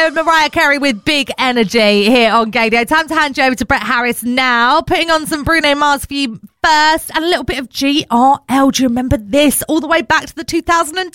Mariah Carey with Big Energy here on Gaydio. Time to hand you over to Brett Harris now, putting on some Bruno Mars for you first, and a little bit of GRL. Do you remember this? All the way back to the 2010